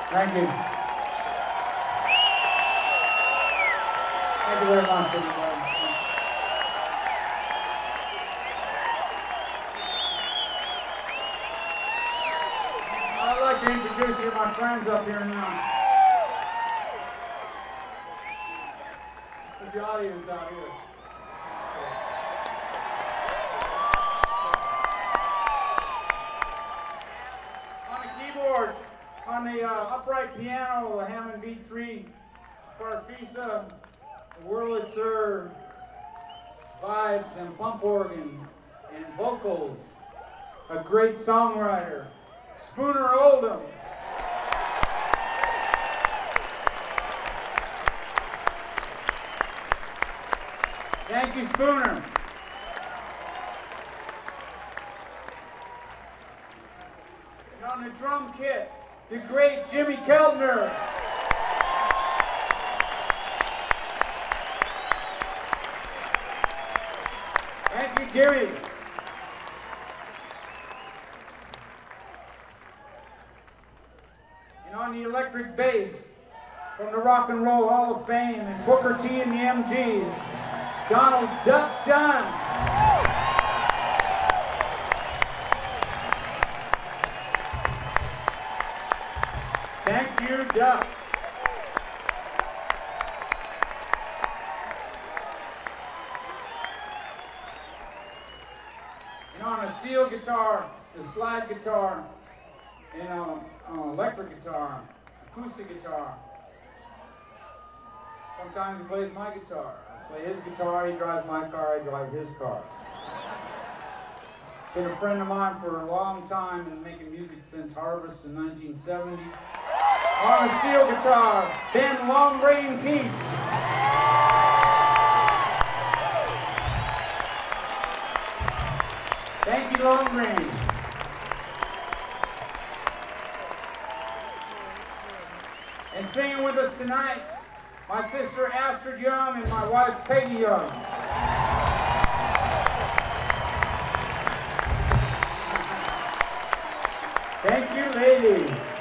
Thank you. Thank you very much, everybody. I'd like to introduce you to my friends up here now. There's the audience out here. On the keyboards, on the upright piano, the Hammond B3, Farfisa, the Wurlitzer, vibes and pump organ and vocals, a great songwriter, Spooner Oldham. Thank you, Spooner. And on the drum kit, the great Jimmy Keltner. Thank you, Jimmy. And on the electric bass, from the Rock and Roll Hall of Fame and Booker T and the MGs, Donald Duck Dunn. Thank you, Duck. And on a steel guitar, the slide guitar, and on electric guitar, acoustic guitar. Sometimes he plays my guitar. I play his guitar, he drives my car, I drive his car. Been a friend of mine for a long time and making music since Harvest in 1970. On a steel guitar, Ben Long Rain Pete. Thank you, Long Rain. And singing with us tonight, my sister Astrid Young and my wife Peggy Young. Thank you, ladies.